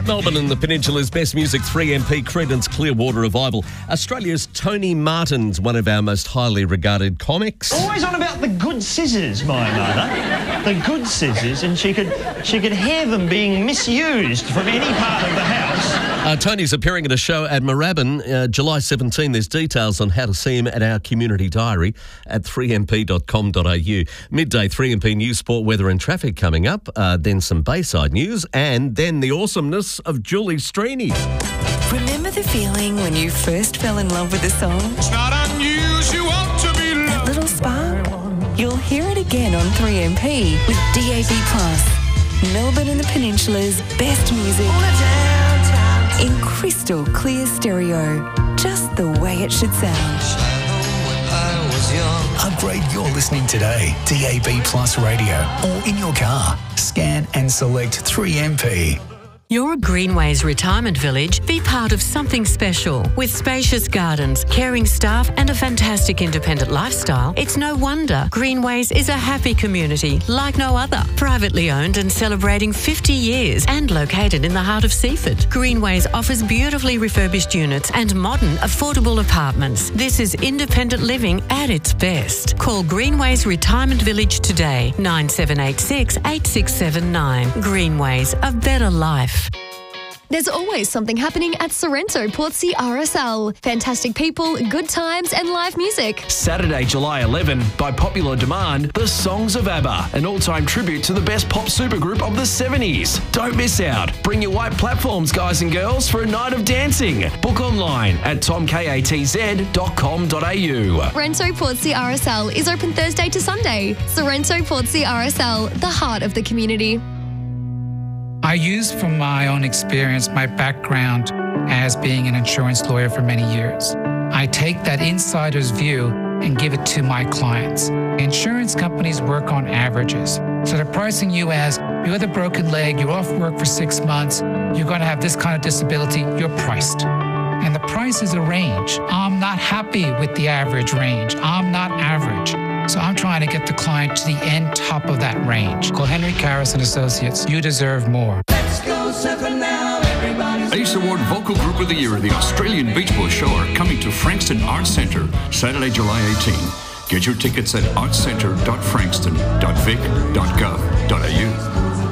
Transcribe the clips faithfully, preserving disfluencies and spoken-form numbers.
Melbourne and the Peninsula's best music, three M P Creedence Clearwater Revival. Australia's Tony Martin's one of our most highly regarded comics. Always on about the good scissors, my mother. The good scissors, and she could she could hear them being misused from any part of the house. Uh, Tony's appearing at a show at Moorabbin, uh, July seventeenth. There's details on how to see him at our community diary at three m p dot com dot a u. Midday three M P news, sport, weather and traffic coming up. Uh, then some Bayside news, and then the awesomeness of Julie Streeny. Remember the feeling when you first fell in love with a song? It's not unusual to be loved. That little spark? You'll hear it again on three M P with D A B plus. Melbourne and the Peninsula's best music in crystal clear stereo, just the way it should sound. Upgrade your listening today. D A B Plus Radio, or in your car. Scan and select three M P. You're a Greenways retirement village. Be part of something special. With spacious gardens, caring staff and a fantastic independent lifestyle, it's no wonder Greenways is a happy community like no other. Privately owned and celebrating fifty years and located in the heart of Seaford. Greenways offers beautifully refurbished units and modern, affordable apartments. This is independent living at its best. Call Greenways Retirement Village today, nine seven eight six, eight six seven nine. Greenways, a better life. There's always something happening at Sorrento Portsea R S L. Fantastic people, good times and live music. Saturday, July eleventh, by popular demand, The Songs of ABBA, an all-time tribute to the best pop supergroup of the seventies. Don't miss out. Bring your white platforms, guys and girls, for a night of dancing. Book online at tom katz dot com dot a u. Sorrento Portsea R S L is open Thursday to Sunday. Sorrento Portsea R S L, the heart of the community. I use from my own experience, my background as being an insurance lawyer for many years. I take that insider's view and give it to my clients. Insurance companies work on averages. So they're pricing you as, you have a broken leg, you're off work for six months, you're going to have this kind of disability, you're priced. And the price is a range. I'm not happy with the average range. I'm not average. So I'm trying to get the client to the end top of that range. Call Henry Karras and Associates. You deserve more. Let's go surfing now, everybody. Ace Award Vocal Group of the Year, the Australian Beach Boys Show, are coming to Frankston Arts Centre, Saturday, July eighteenth. Get your tickets at arts centre dot frankston dot vic dot gov dot a u.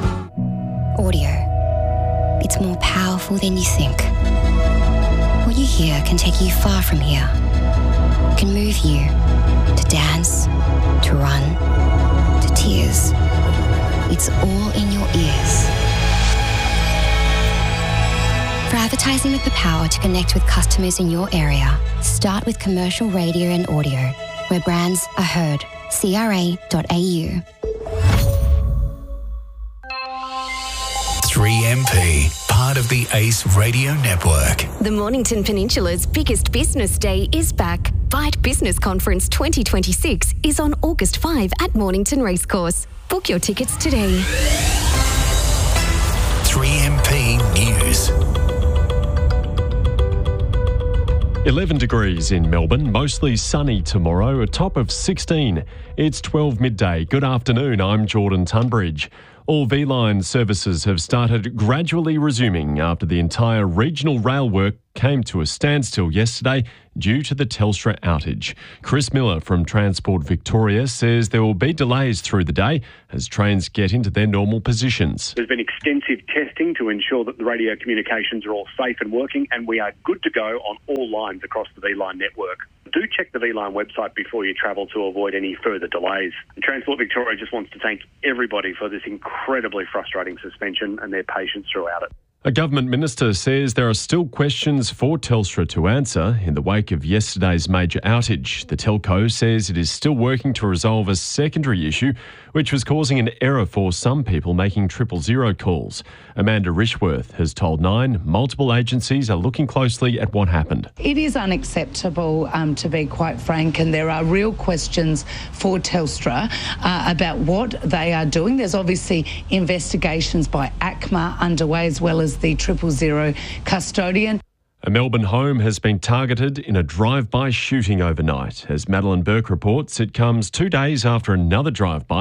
Audio. It's more powerful than you think. What you hear can take you far from here. It can move you to dance, to run, to tears. It's all in your ears. For advertising with the power to connect with customers in your area, start with commercial radio and audio, where brands are heard. c r a dot a u. three M P, part of the Ace Radio Network. The Mornington Peninsula's biggest business day is back. Byte Business Conference twenty twenty-six is on August fifth at Mornington Racecourse. Book your tickets today. three M P News. eleven degrees in Melbourne, mostly sunny tomorrow, a top of sixteen. It's twelve midday. Good afternoon, I'm Jordan Tunbridge. All V-Line services have started gradually resuming after the entire regional rail work came to a standstill yesterday due to the Telstra outage. Chris Miller from Transport Victoria says there will be delays through the day as trains get into their normal positions. There's been extensive testing to ensure that the radio communications are all safe and working, and we are good to go on all lines across the V-Line network. Do check the V-Line website before you travel to avoid any further delays. And Transport Victoria just wants to thank everybody for this incredibly frustrating suspension and their patience throughout it. A government minister says there are still questions for Telstra to answer in the wake of yesterday's major outage. The telco says it is still working to resolve a secondary issue which was causing an error for some people making triple zero calls. Amanda Rishworth has told Nine multiple agencies are looking closely at what happened. It is unacceptable, um, to be quite frank, and there are real questions for Telstra uh, about what they are doing. There's obviously investigations by A C M A underway, as well as the triple zero custodian. A Melbourne home has been targeted in a drive-by shooting overnight. As Madeline Burke reports, it comes two days after another drive-by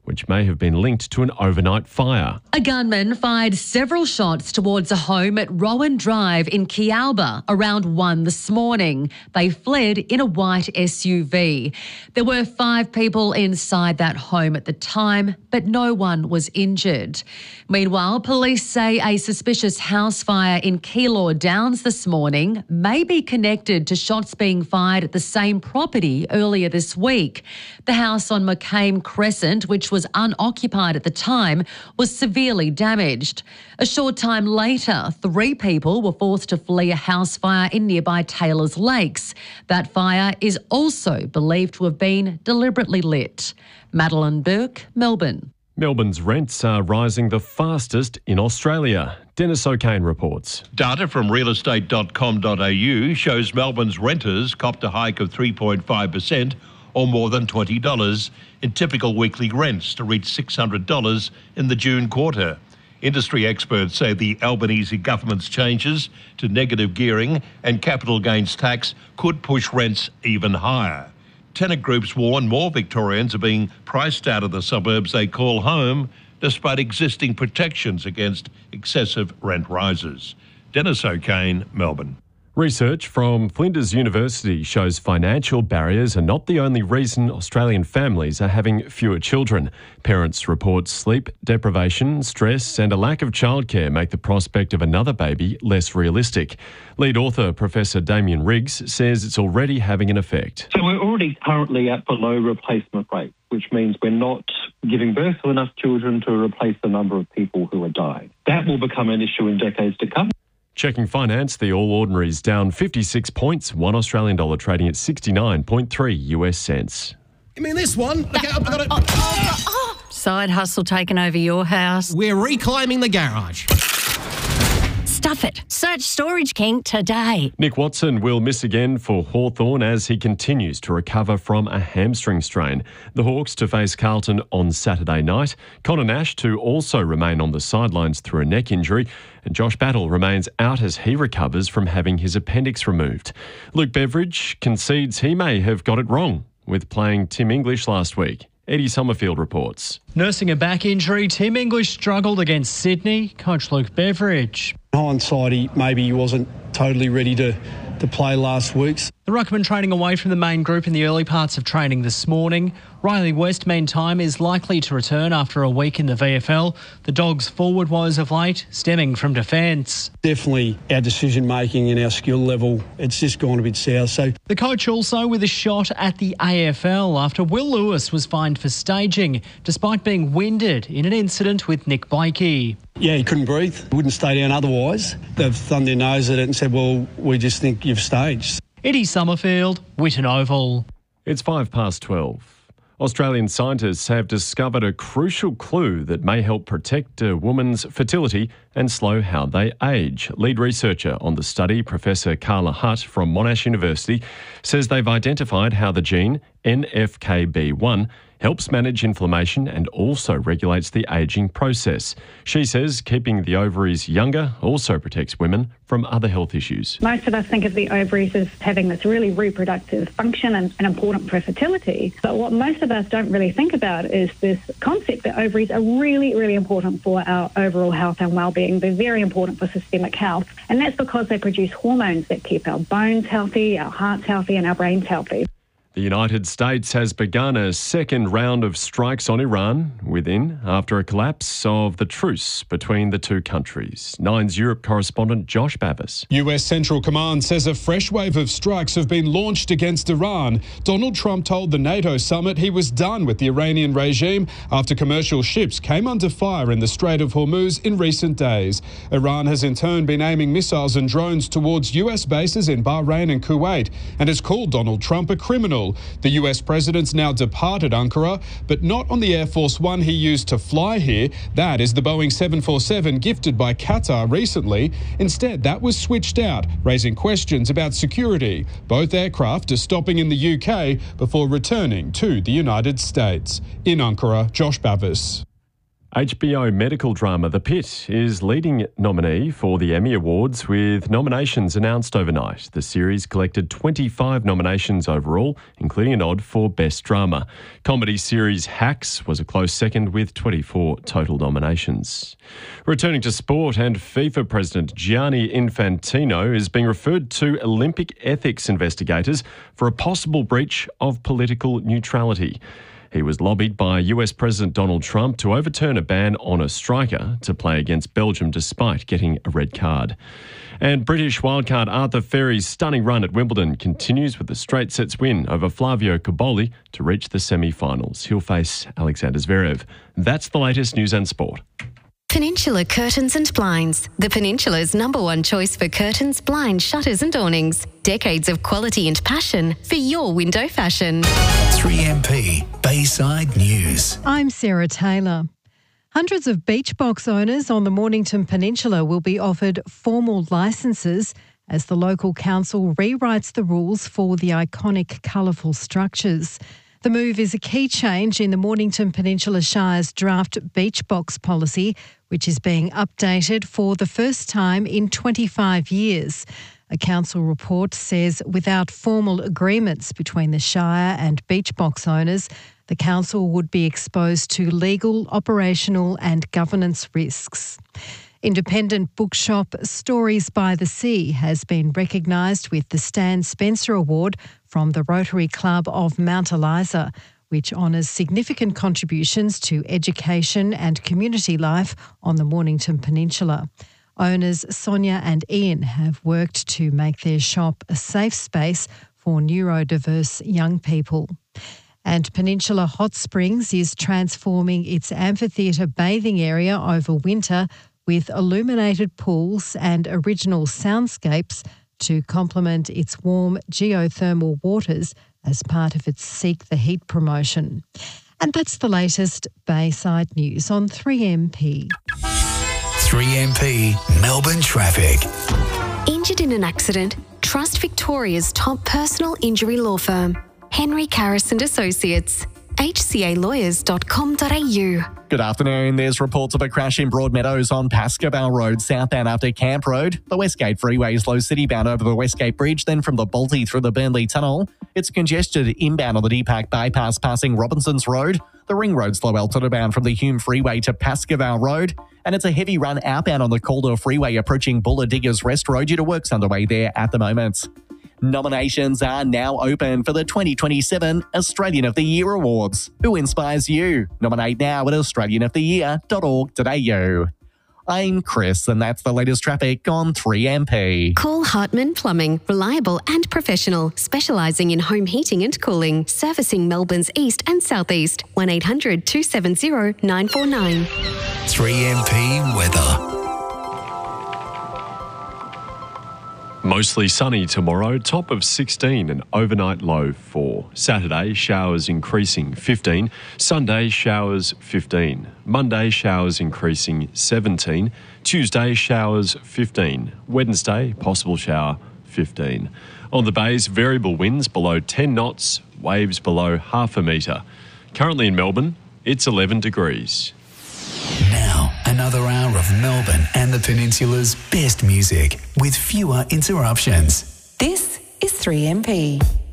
which may have been linked to an overnight fire. A gunman fired several shots towards a home at Rowan Drive in Kialba around one this morning. They fled in a white S U V. There were five people inside that home at the time, but no one was injured. Meanwhile, police say a suspicious house fire in Keilor Downs this morning may be connected to shots being fired at the same property earlier this week. The house on McCain Crescent, which was unoccupied at the time, was severely damaged. A short time later, three people were forced to flee a house fire in nearby Taylor's Lakes. That fire is also believed to have been deliberately lit. Madeline Burke, Melbourne. Melbourne's rents are rising the fastest in Australia. Dennis O'Kane reports. Data from real estate dot com dot a u shows Melbourne's renters copped a hike of three point five percent or more than twenty dollars in typical weekly rents to reach six hundred dollars in the June quarter. Industry experts say the Albanese government's changes to negative gearing and capital gains tax could push rents even higher. Tenant groups warn more Victorians are being priced out of the suburbs they call home, despite existing protections against excessive rent rises. Dennis O'Kane, Melbourne. Research from Flinders University shows financial barriers are not the only reason Australian families are having fewer children. Parents report sleep deprivation, stress and a lack of childcare make the prospect of another baby less realistic. Lead author Professor Damien Riggs says it's already having an effect. So we're already currently at below replacement rate, which means we're not giving birth to enough children to replace the number of people who are dying. That will become an issue in decades to come. Checking finance, the All Ordinaries down fifty-six points, one Australian dollar trading at sixty-nine point three U S cents. You mean this one? Okay, I've got it. Oh, oh, oh. Side hustle taking over your house. We're reclaiming the garage. Stuff it. Search Storage King today. Nick Watson will miss again for Hawthorn as he continues to recover from a hamstring strain. The Hawks to face Carlton on Saturday night. Connor Nash to also remain on the sidelines through a neck injury. And Josh Battle remains out as he recovers from having his appendix removed. Luke Beveridge concedes he may have got it wrong with playing Tim English last week. Eddie Summerfield reports. Nursing a back injury, Tim English struggled against Sydney. Coach Luke Beveridge. In hindsight, he, maybe he wasn't totally ready to, to play last week. The ruckman training away from the main group in the early parts of training this morning. Riley West, meantime, is likely to return after a week in the V F L. The Dogs' forward woes of late stemming from defence. Definitely our decision-making and our skill level, it's just gone a bit south. So the coach also with a shot at the A F L after Will Lewis was fined for staging, despite being winded in an incident with Nick Blakey. Yeah, he couldn't breathe. Wouldn't stay down otherwise. They've thumbed their nose at it and said, well, we just think you've staged. Eddie Summerfield, Whitten Oval. It's five past twelve. Australian scientists have discovered a crucial clue that may help protect a woman's fertility and slow how they age. Lead researcher on the study, Professor Carla Hutt from Monash University, says they've identified how the gene N F K B one helps manage inflammation and also regulates the ageing process. She says keeping the ovaries younger also protects women from other health issues. Most of us think of the ovaries as having this really reproductive function and, and important for fertility. But what most of us don't really think about is this concept that ovaries are really, really important for our overall health and well-being. They're very important for systemic health. And that's because they produce hormones that keep our bones healthy, our hearts healthy, and our brains healthy. The United States has begun a second round of strikes on Iran within after a collapse of the truce between the two countries. Nine's Europe correspondent Josh Bavis. U S Central Command says a fresh wave of strikes have been launched against Iran. Donald Trump told the NATO summit he was done with the Iranian regime after commercial ships came under fire in the Strait of Hormuz in recent days. Iran has in turn been aiming missiles and drones towards U S bases in Bahrain and Kuwait and has called Donald Trump a criminal. The U S president's now departed Ankara, but not on the Air Force One he used to fly here. That is the Boeing seven forty-seven gifted by Qatar recently. Instead, that was switched out, raising questions about security. Both aircraft are stopping in the U K before returning to the United States. In Ankara, Josh Bavis. H B O medical drama The Pit is leading nominee for the Emmy Awards with nominations announced overnight. The series collected twenty-five nominations overall, including a nod for Best Drama. Comedy series Hacks was a close second with twenty-four total nominations. Returning to sport, and FIFA President Gianni Infantino is being referred to Olympic ethics investigators for a possible breach of political neutrality. He was lobbied by U S President Donald Trump to overturn a ban on a striker to play against Belgium despite getting a red card. And British wildcard Arthur Ferry's stunning run at Wimbledon continues with a straight sets win over Flavio Cobolli to reach the semi-finals. He'll face Alexander Zverev. That's the latest news and sport. Peninsula Curtains and Blinds, the Peninsula's number one choice for curtains, blinds, shutters and awnings. Decades of quality and passion for your window fashion. three M P Bayside News. I'm Sarah Taylor. Hundreds of beach box owners on the Mornington Peninsula will be offered formal licences as the local council rewrites the rules for the iconic colourful structures. The move is a key change in the Mornington Peninsula Shire's draft beach box policy, which is being updated for the first time in twenty-five years. A council report says without formal agreements between the Shire and beach box owners, the council would be exposed to legal, operational and governance risks. Independent bookshop Stories by the Sea has been recognised with the Stan Spencer Award from the Rotary Club of Mount Eliza, which honours significant contributions to education and community life on the Mornington Peninsula. Owners Sonia and Ian have worked to make their shop a safe space for neurodiverse young people. And Peninsula Hot Springs is transforming its amphitheatre bathing area over winter with illuminated pools and original soundscapes to complement its warm geothermal waters as part of its Seek the Heat promotion. And that's the latest Bayside News on three M P. three M P Melbourne Traffic. Injured in an accident? Trust Victoria's top personal injury law firm, Henry Carris and Associates. H C A lawyers dot com dot a u. Good afternoon. There's reports of a crash in Broadmeadows on Pascoe Road, southbound after Camp Road. The Westgate Freeway is low city-bound over the Westgate Bridge, then from the Balti through the Burnley Tunnel. It's congested inbound on the Deepak Bypass passing Robinsons Road. The Ring Road slow Altona-bound from the Hume Freeway to Pascoe Road. And it's a heavy run outbound on the Calder Freeway approaching Bulla Diggers Rest Road due to works underway there at the moment. Nominations are now open for the twenty twenty-seven Australian of the Year Awards. Who inspires you? Nominate now at australian of the year dot org dot a u. I'm Chris, and that's the latest traffic on three M P. Call Hartman Plumbing, reliable and professional, specialising in home heating and cooling, servicing Melbourne's east and southeast. one eight hundred two seven zero nine four nine. three M P Weather. Mostly sunny tomorrow, top of sixteen and overnight low four. Saturday, showers increasing fifteen. Sunday, showers fifteen. Monday, showers increasing seventeen. Tuesday, showers fifteen. Wednesday, possible shower fifteen. On the bays, variable winds below ten knots, waves below half a metre. Currently in Melbourne, it's eleven degrees. Now, another hour of Melbourne and the Peninsula's best music with fewer interruptions. This is three M P.